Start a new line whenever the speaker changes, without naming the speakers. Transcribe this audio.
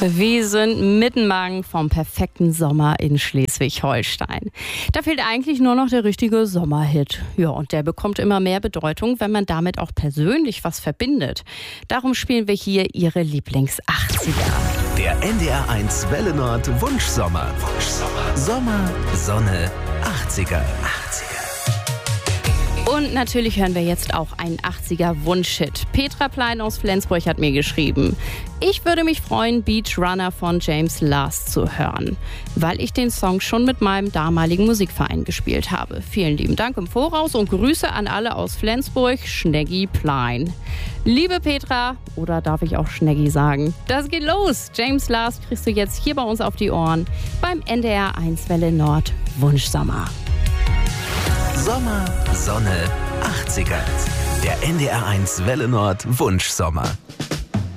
Wir sind mitten vom perfekten Sommer in Schleswig-Holstein. Da fehlt eigentlich nur noch der richtige Sommerhit. Ja, und der bekommt immer mehr Bedeutung, wenn man damit auch persönlich was verbindet. Darum spielen wir hier Ihre Lieblings-80er.
Der NDR1 Welle Nord Wunschsommer. Sommer, Sonne, 80er.
Und natürlich hören wir jetzt auch einen 80er-Wunschhit. Petra Plein aus Flensburg hat mir geschrieben: Ich würde mich freuen, Beach Runner von James Last zu hören, weil ich den Song schon mit meinem damaligen Musikverein gespielt habe. Vielen lieben Dank im Voraus und Grüße an alle aus Flensburg, Schneggi Plein. Liebe Petra, oder darf ich auch Schneggi sagen? Das geht los! James Last kriegst du jetzt hier bei uns auf die Ohren beim NDR1 Welle Nord Wunschsommer.
Sommer, Sonne, 80er. Der NDR1 Welle Nord Wunschsommer.